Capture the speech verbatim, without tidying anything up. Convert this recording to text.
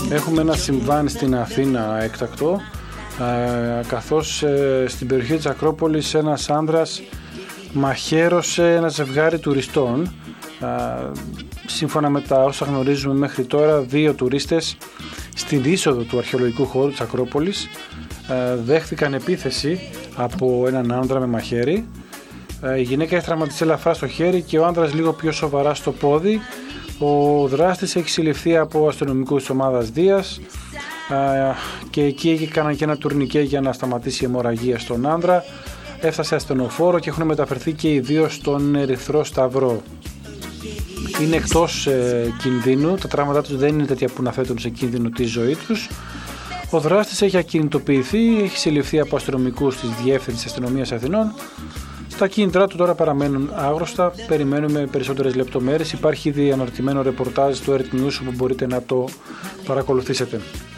Έχουμε ένα συμβάν στην Αθήνα έκτακτο, ε, καθώς ε, στην περιοχή της Ακρόπολης ένας άνδρας μαχαίρωσε ένα ζευγάρι τουριστών. Ε, σύμφωνα με τα όσα γνωρίζουμε μέχρι τώρα, δύο τουρίστες στην είσοδο του αρχαιολογικού χώρου της Ακρόπολης ε, δέχθηκαν επίθεση από έναν άνδρα με μαχαίρι. Ε, η γυναίκα έχει τραυματιστεί ελαφρά στο χέρι και ο άνδρας λίγο πιο σοβαρά στο πόδι. Ο δράστης έχει συλληφθεί από αστυνομικούς της ομάδας Δίας ε, και εκεί έκαναν και ένα τουρνικέ για να σταματήσει η αιμορραγία στον άνδρα. Έφτασε ασθενοφόρο και έχουν μεταφερθεί και οι δύο στον Ερυθρό Σταυρό. Είναι εκτός ε, κινδύνου, τα τραύματά τους δεν είναι τέτοια που να θέτουν σε κίνδυνο τη ζωή τους. Ο δράστης έχει ακινητοποιηθεί, έχει συλληφθεί από αστυνομικούς της Διεύθυνσης Αστυνομίας Αθηνών. Τα κίνητρά του τώρα παραμένουν άγνωστα, περιμένουμε περισσότερες λεπτομέρειες. Υπάρχει ήδη αναρτημένο ρεπορτάζ στο Earth News που μπορείτε να το παρακολουθήσετε.